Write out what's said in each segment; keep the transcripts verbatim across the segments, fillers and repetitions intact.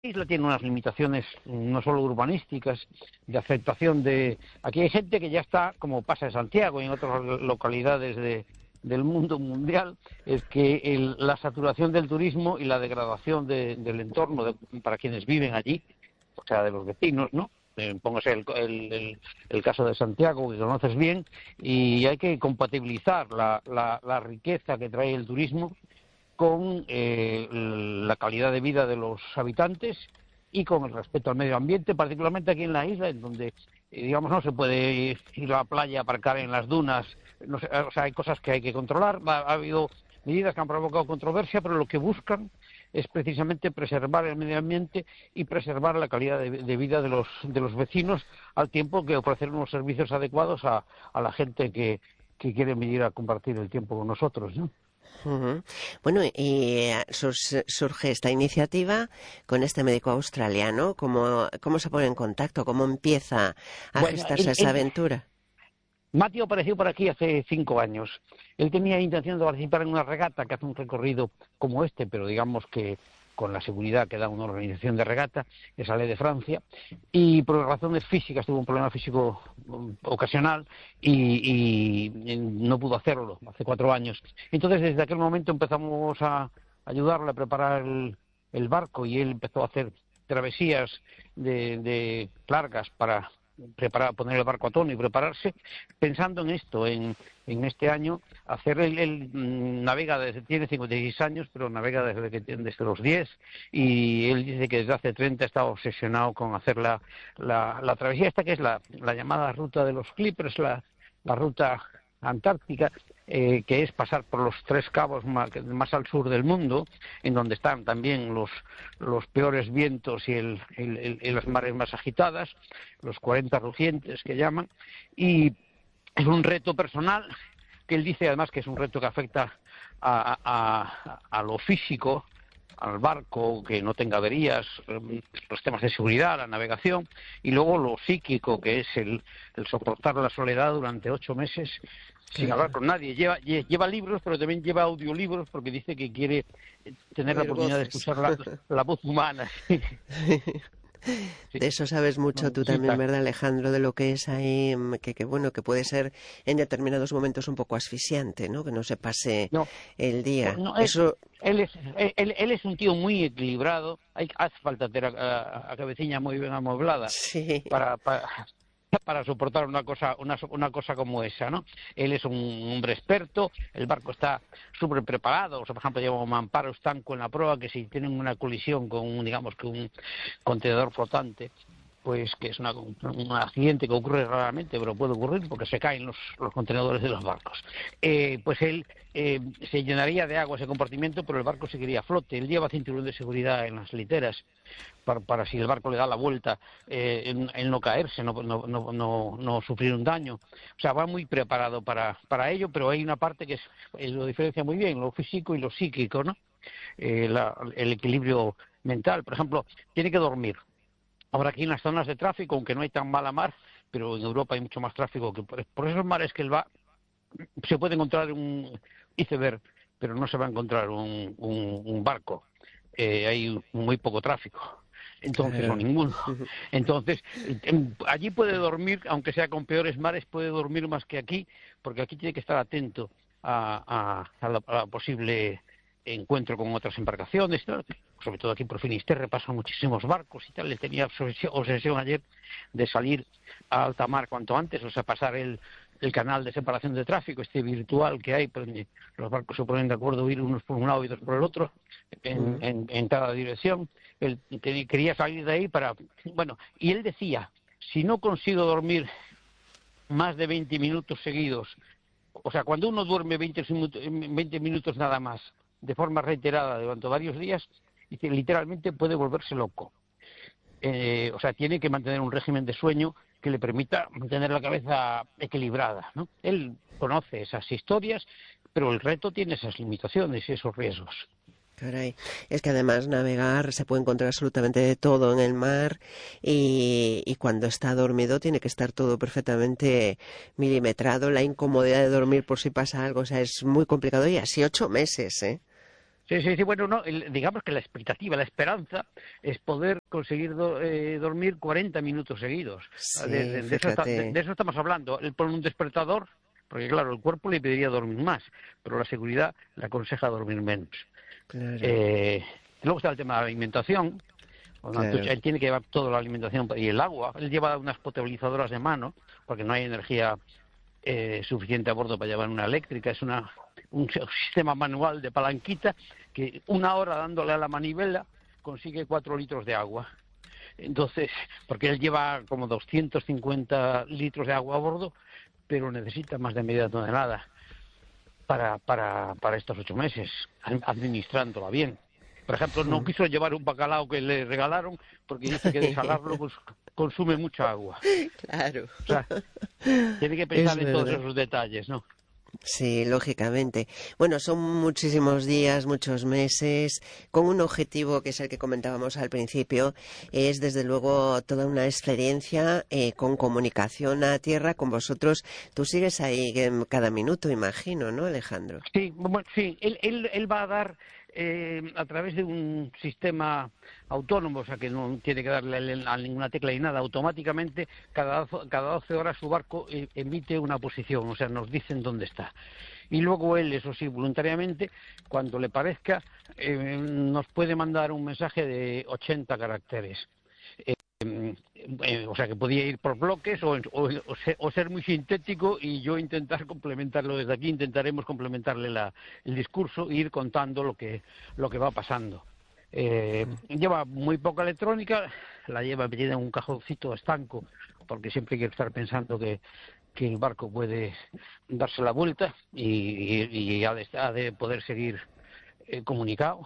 isla tiene unas limitaciones no solo urbanísticas, de aceptación de... Aquí hay gente que ya está, como pasa en Santiago y en otras localidades de, del mundo mundial, es que el, la saturación del turismo y la degradación de, del entorno de, para quienes viven allí, o sea, de los vecinos, ¿no? Eh, póngase el, el, el, el caso de Santiago, que conoces bien, y hay que compatibilizar la, la, la riqueza que trae el turismo con eh, la calidad de vida de los habitantes y con el respeto al medio ambiente, particularmente aquí en la isla, en donde, eh, digamos, no se puede ir a la playa, aparcar en las dunas, no sé, o sea, hay cosas que hay que controlar. Ha, ha habido medidas que han provocado controversia, pero lo que buscan es precisamente preservar el medio ambiente y preservar la calidad de, de vida de los, de los vecinos, al tiempo que ofrecer unos servicios adecuados a, a la gente que, que quiere venir a compartir el tiempo con nosotros, ¿no? Uh-huh. Bueno, y eh, sus, surge esta iniciativa con este médico australiano. ¿Cómo, cómo se pone en contacto? ¿Cómo empieza a Bueno, gestarse él, esa él, aventura? Matthew apareció por aquí hace cinco años. Él tenía intención de participar en una regata que hace un recorrido como este, pero digamos que con la seguridad que da una organización de regata, que sale de Francia, y por razones físicas tuvo un problema físico ocasional y, y no pudo hacerlo hace cuatro años. Entonces, desde aquel momento empezamos a ayudarle a preparar el, el barco y él empezó a hacer travesías de, de largas para preparar, poner el barco a tono y prepararse, pensando en esto, en, en este año, hacer el, el navega desde, tiene cincuenta y seis años, pero navega desde, que, desde los diez, y él dice que desde hace treinta está obsesionado con hacer la, la, la travesía esta, que es la, la llamada ruta de los Clippers, la, la ruta antártica, eh, que es pasar por los tres cabos más, más al sur del mundo, en donde están también los, los peores vientos y, el, el, el, y las mares más agitadas, los cuarenta rugientes que llaman, y es un reto personal, que él dice además que es un reto que afecta a, a, a lo físico, al barco, que no tenga averías, los temas de seguridad, la navegación, y luego lo psíquico, que es el, el soportar la soledad durante ocho meses sin Claro. hablar con nadie. Lleva, lleva libros, pero también lleva audiolibros, porque dice que quiere tener la Oír oportunidad de voces. escuchar la, la voz humana. Sí, De eso sabes no mucho tú también, necesita. ¿verdad, Alejandro? De lo que es ahí, mm, que, que bueno, que puede ser en determinados momentos un poco asfixiante, ¿no? Que no se pase No, el día. no es, Eso, él es él, él es un tío muy equilibrado. Hay, hace falta tener a, a cabecilla muy bien amueblada sí, para, para para soportar una cosa una, una cosa como esa, ¿no? Él es un hombre experto, el barco está súper preparado. O sea, por ejemplo, lleva un mamparo estanco en la proa, que si tienen una colisión con un, digamos que un contenedor flotante, pues que es una, un accidente que ocurre raramente, pero puede ocurrir porque se caen los, los contenedores de los barcos. Eh, pues él eh, se llenaría de agua ese compartimiento, pero el barco seguiría a flote. Él lleva cinturón de seguridad en las literas para, para si el barco le da la vuelta, eh, en, en no caerse, no, no, no, no, no sufrir un daño. O sea, va muy preparado para, para ello, pero hay una parte que es, eh, lo diferencia muy bien, lo físico y lo psíquico, ¿no? Eh, la, el equilibrio mental. Por ejemplo, tiene que dormir. Ahora aquí en las zonas de tráfico, aunque no hay tan mala mar, pero en Europa hay mucho más tráfico, que por, por esos mares que él va, se puede encontrar un iceberg, pero no se va a encontrar un, un, un barco. Eh, hay muy poco tráfico, entonces, o claro. ninguno. Entonces, allí puede dormir, aunque sea con peores mares, puede dormir más que aquí, porque aquí tiene que estar atento a, a, a, la, a la posible encuentro con otras embarcaciones, ¿no? Sobre todo aquí por Finisterre pasan muchísimos barcos y tal. Le tenía obsesión, obsesión ayer de salir a alta mar cuanto antes, o sea, pasar el, el canal de separación de tráfico, este virtual que hay, pues los barcos se ponen de acuerdo ir unos por un lado y otros por el otro, en, Uh-huh. en, en cada dirección. Él quería salir de ahí para... Bueno, y él decía, si no consigo dormir más de veinte minutos seguidos, o sea, cuando uno duerme veinte minutos, veinte minutos nada más, de forma reiterada durante varios días, dice, literalmente puede volverse loco. Eh, o sea, tiene que mantener un régimen de sueño que le permita mantener la cabeza equilibrada, ¿no? Él conoce esas historias, pero el reto tiene esas limitaciones y esos riesgos. Caray, es que además navegar se puede encontrar absolutamente de todo en el mar y, y cuando está dormido tiene que estar todo perfectamente milimetrado, la incomodidad de dormir por si pasa algo, o sea, es muy complicado y así ocho meses, ¿eh? Sí, sí, sí, bueno, no, el, digamos que la expectativa, la esperanza es poder conseguir do, eh, dormir cuarenta minutos seguidos. De, Sí, de, de, eso está, de, fíjate. de eso estamos hablando. Él pone un despertador, porque claro, el cuerpo le pediría dormir más, pero la seguridad le aconseja dormir menos. Claro, Eh, luego está el tema de la alimentación. Entonces, claro. él tiene que llevar toda la alimentación y el agua. Él lleva unas potabilizadoras de mano, porque no hay energía eh, suficiente a bordo para llevar una eléctrica. Es una un sistema manual de palanquita que una hora dándole a la manivela consigue cuatro litros de agua. Entonces, porque él lleva como doscientos cincuenta litros de agua a bordo, pero necesita más de media tonelada para, para, para estos ocho meses, administrándola bien. Por ejemplo, no quiso llevar un bacalao que le regalaron porque dice que desalarlo pues, consume mucha agua. Claro. O sea, tiene que Es pensar en todos verdad. esos detalles, ¿no? Sí, lógicamente. Bueno, son muchísimos días, muchos meses, con un objetivo que es el que comentábamos al principio, es desde luego toda una experiencia eh, con comunicación a tierra con vosotros. Tú sigues ahí en cada minuto, imagino, ¿no, Alejandro? Sí, bueno, sí, él, él, él va a dar eh, a través de un sistema autónomo, o sea que no tiene que darle a ninguna tecla ni nada, automáticamente cada, cada doce horas su barco eh, emite una posición, o sea, nos dicen dónde está. Y luego él, eso sí, voluntariamente, cuando le parezca, eh, nos puede mandar un mensaje de ochenta caracteres. Eh, o sea que podía ir por bloques o, o, o, ser, o ser muy sintético y yo intentar complementarlo desde aquí. Intentaremos complementarle la, el discurso e ir contando lo que, lo que va pasando. Eh, lleva muy poca electrónica, la lleva metida en un cajoncito estanco, porque siempre hay que estar pensando que, que el barco puede darse la vuelta y, y, y ha, de, ha de poder seguir eh, comunicado.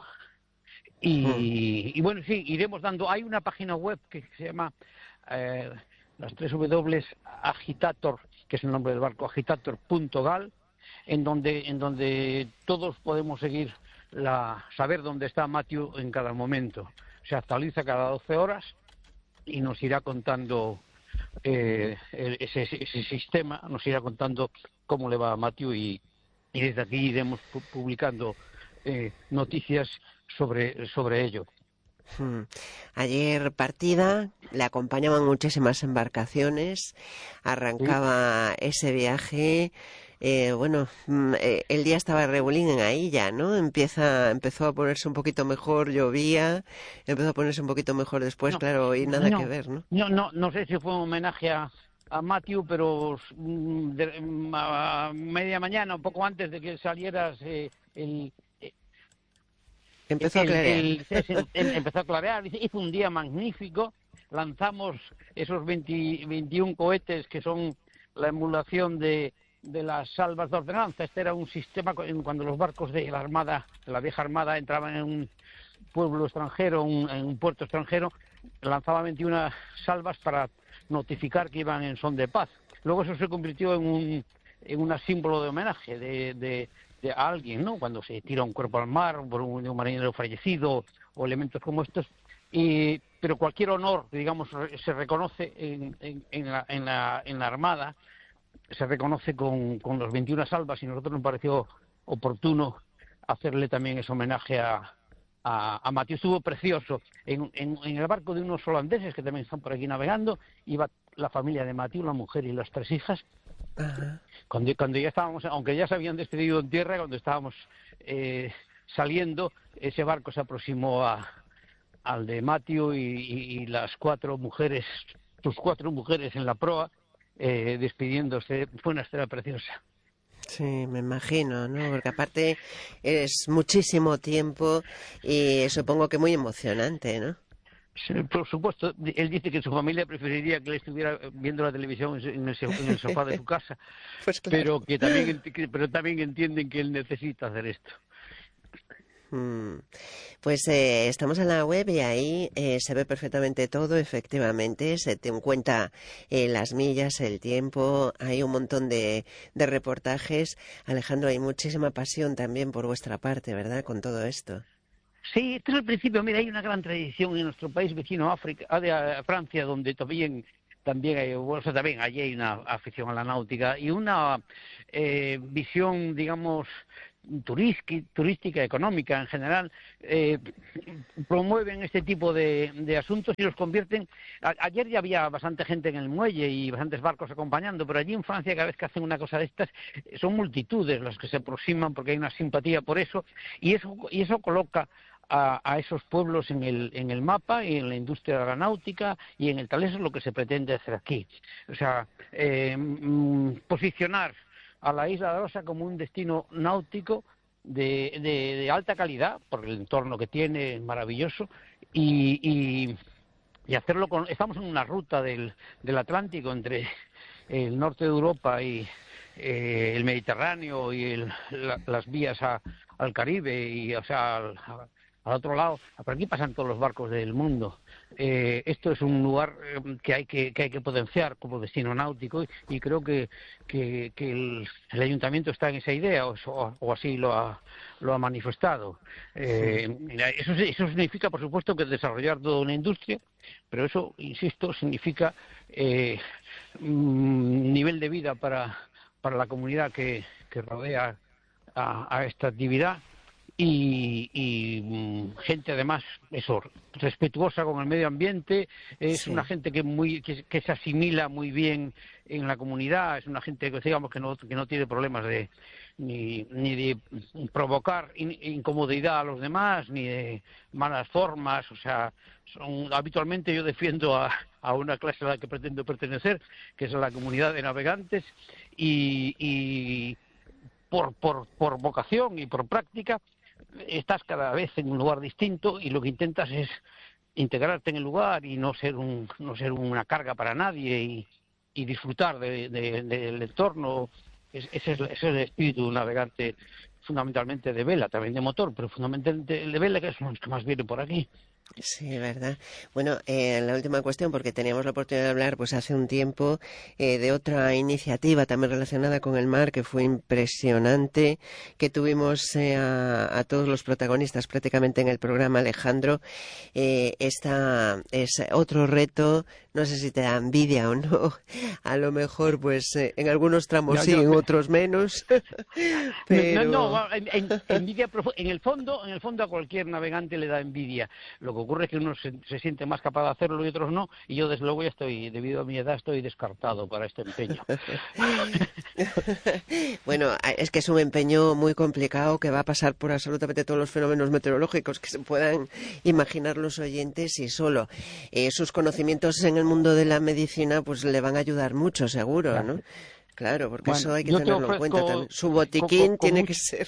Y, y bueno, sí, iremos dando. Hay una página web que se llama eh, las tres W Agitator, que es el nombre del barco, agitator punto gal, en donde en donde todos podemos seguir la saber dónde está Matthew en cada momento. Se actualiza cada doce horas y nos irá contando eh, ese, ese sistema, nos irá contando cómo le va a Matthew y, y desde aquí iremos pu publicando eh, noticias sobre, sobre ello. Hmm. Ayer partida, le acompañaban muchísimas embarcaciones, ¿Sí? arrancaba ese viaje, eh, bueno, mm, eh, el día estaba regulín en ahí ya, ¿no? Empieza, empezó a ponerse un poquito mejor, llovía, empezó a ponerse un poquito mejor después, No, claro, y nada que no, ver, ¿no? no, no, no sé si fue un homenaje a, a Matthew, pero mm, de, mm, a media mañana, un poco antes de que salieras, eh, el, el, Empezó a el, clarear. el- el- em- empezó a clarear, hizo un día magnífico, lanzamos esos veinte, veintiún cohetes que son la emulación de, de las salvas de ordenanza. Este era un sistema cuando los barcos de la Armada, de la vieja Armada, entraban en un pueblo extranjero, un, en un puerto extranjero, lanzaba veintiuna salvas para notificar que iban en son de paz. Luego eso se convirtió en un, en un símbolo de homenaje de, de, de a alguien, ¿no? Cuando se tira un cuerpo al mar por un, un marinero fallecido o elementos como estos. Y, pero cualquier honor, digamos, se reconoce en, en, en, la, en, la, en la Armada, se reconoce con, con los veintiuna salvas y a nosotros nos pareció oportuno hacerle también ese homenaje a, a, a Matthew. Estuvo precioso. En, en, en el barco de unos holandeses que también están por aquí navegando, iba la familia de Matthew, la mujer y las tres hijas. Ajá. Cuando, cuando ya estábamos, aunque ya se habían despedido en tierra, cuando estábamos eh, saliendo, ese barco se aproximó a, al de Matthew y, y, y las cuatro mujeres, sus cuatro mujeres en la proa, eh, despidiéndose. Fue una escena preciosa. Sí, me imagino, ¿no? Porque aparte es muchísimo tiempo y supongo que muy emocionante, ¿no? Sí, por supuesto, él dice que su familia preferiría que él estuviera viendo la televisión en el, en el sofá de su casa, Pues claro. pero que también, pero también entienden que él necesita hacer esto. Mm. Pues eh, estamos en la web y ahí eh, se ve perfectamente todo, efectivamente, se te cuenta eh, las millas, el tiempo, hay un montón de, de reportajes. Alejandro, hay muchísima pasión también por vuestra parte, ¿verdad?, con todo esto. Sí, esto es el principio. Mira, hay una gran tradición en nuestro país vecino, África, de a Francia, donde también también hay, bueno, o sea, también allí hay una afición a la náutica y una eh, visión, digamos, turística, económica en general, eh, promueven este tipo de, de asuntos y los convierten. A, ayer ya había bastante gente en el muelle y bastantes barcos acompañando, pero allí en Francia cada vez que hacen una cosa de estas son multitudes las que se aproximan porque hay una simpatía por eso y eso, y eso coloca A, a esos pueblos en el, en el mapa y en la industria de la náutica y en el tal. Eso es lo que se pretende hacer aquí. O sea, eh, mm, posicionar a la isla de Arosa como un destino náutico de, de, de alta calidad, por el entorno que tiene, maravilloso, y, y, y hacerlo con... Estamos en una ruta del, del Atlántico entre el norte de Europa y eh, el Mediterráneo y el, la, las vías a, al Caribe, y o sea... Al, a, al otro lado, por aquí pasan todos los barcos del mundo. Eh, esto es un lugar que hay que, que hay que potenciar como destino náutico y, y creo que, que, que el, el ayuntamiento está en esa idea, o, o así lo ha, lo ha manifestado. Eh, eso, eso significa, por supuesto, que desarrollar toda una industria, pero eso, insisto, significa eh, un nivel de vida para, para la comunidad que, que rodea a, a esta actividad. Y, y gente además eso, respetuosa con el medio ambiente, es sí. Una gente que muy que, que se asimila muy bien en la comunidad, es una gente que digamos que no que no tiene problemas de ni, ni de provocar in, incomodidad a los demás, ni de malas formas. O sea, son, habitualmente yo defiendo a, a una clase a la que pretendo pertenecer, que es la comunidad de navegantes, y, y por, por, por vocación y por práctica estás cada vez en un lugar distinto y lo que intentas es integrarte en el lugar y no ser un no ser una carga para nadie y, y disfrutar de, de, del entorno. Es, ese, es, ese es el espíritu de un navegante, fundamentalmente de vela, también de motor, pero fundamentalmente de vela, que es lo que más viene por aquí. Sí, verdad. Bueno, eh, la última cuestión, porque teníamos la oportunidad de hablar pues hace un tiempo eh, de otra iniciativa también relacionada con el mar que fue impresionante, que tuvimos eh, a, a todos los protagonistas prácticamente en el programa, Alejandro. Eh, esta es otro reto, no sé si te da envidia o no, a lo mejor pues eh, en algunos tramos no, sí, yo... en otros menos. Pero... No, no, en, en, envidia, en el fondo, en el fondo a cualquier navegante le da envidia. Lo que ocurre es que uno se, se siente más capaz de hacerlo y otros no, y yo desde luego ya estoy, debido a mi edad, estoy descartado para este empeño. Bueno, es que es un empeño muy complicado que va a pasar por absolutamente todos los fenómenos meteorológicos que se puedan imaginar los oyentes, y solo eh, sus conocimientos en el mundo de la medicina pues le van a ayudar mucho, seguro, claro. ¿No? Claro, porque bueno, eso hay que tenerlo ofrezco, en cuenta también. Su botiquín con, con, tiene con... que ser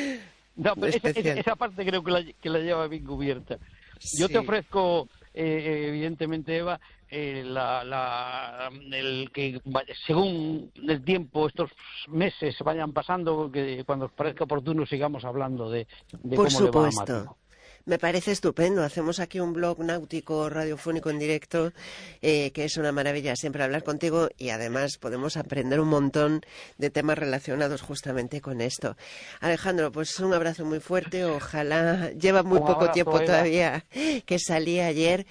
no, pero esa, esa parte creo que la, que la lleva bien cubierta. Yo sí. te ofrezco, eh, evidentemente, Eva, eh, la, la, el que según el tiempo, estos meses vayan pasando, que cuando os parezca oportuno sigamos hablando de, de Por cómo supuesto. le va a Mático. Me parece estupendo. Hacemos aquí un blog náutico radiofónico en directo, eh, que es una maravilla siempre hablar contigo, y además podemos aprender un montón de temas relacionados justamente con esto. Alejandro, pues un abrazo muy fuerte. Ojalá, lleva muy un poco abrazo, tiempo Eva. Todavía que salí ayer,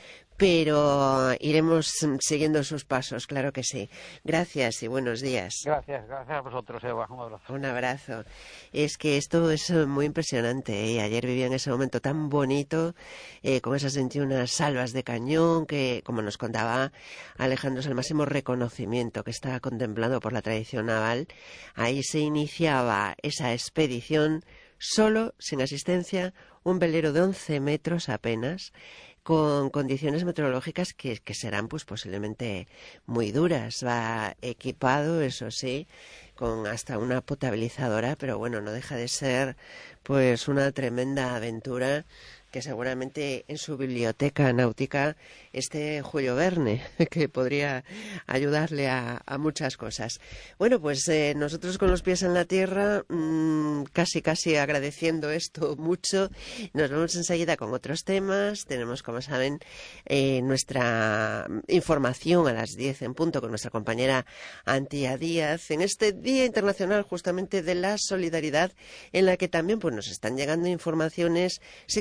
pero iremos siguiendo sus pasos, claro que sí. Gracias y buenos días. Gracias, gracias a vosotros, Eva. Un abrazo. Un abrazo. Es que esto es muy impresionante, ¿eh? Ayer viví en ese momento tan bonito, eh, con esas veintiuna salvas de cañón, que, como nos contaba Alejandro, es el máximo reconocimiento que está contemplado por la tradición naval. Ahí se iniciaba esa expedición solo, sin asistencia, un velero de once metros apenas, con condiciones meteorológicas que, que serán pues posiblemente muy duras. Va equipado, eso sí, con hasta una potabilizadora, pero bueno, no deja de ser pues una tremenda aventura, que seguramente en su biblioteca náutica esté Julio Verne, que podría ayudarle a, a muchas cosas. Bueno, pues eh, nosotros con los pies en la tierra, mmm, casi casi agradeciendo esto mucho, nos vemos enseguida con otros temas. Tenemos, como saben, eh, nuestra información a las diez en punto con nuestra compañera Antía Díaz, en este Día Internacional justamente de la Solidaridad, en la que también pues nos están llegando informaciones, siguen teniendo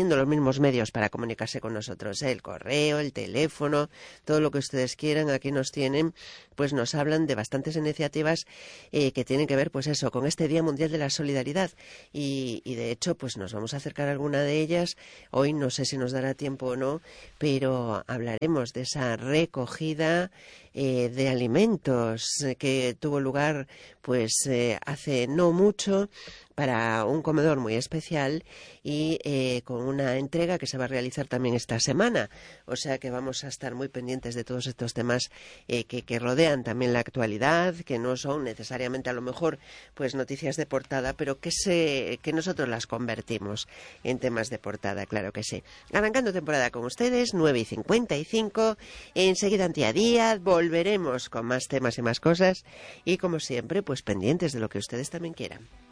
teniendo los mismos medios para comunicarse con nosotros, ¿eh? El correo, el teléfono, todo lo que ustedes quieran, aquí nos tienen, pues nos hablan de bastantes iniciativas eh, que tienen que ver, pues eso, con este Día Mundial de la Solidaridad y, y de hecho, pues nos vamos a acercar a alguna de ellas. Hoy no sé si nos dará tiempo o no, pero hablaremos de esa recogida eh, de alimentos eh, que tuvo lugar pues eh, hace no mucho para un comedor muy especial y eh, con una entrega que se va a realizar también esta semana. O sea que vamos a estar muy pendientes de todos estos temas eh, que, que rodean también la actualidad, que no son necesariamente a lo mejor pues noticias de portada, pero que, se, que nosotros las convertimos en temas de portada, claro que sí. Arrancando temporada con ustedes, nueve y cincuenta y cinco, enseguida Antía Díaz, volveremos con más temas y más cosas y como siempre, pues pendientes de lo que ustedes también quieran.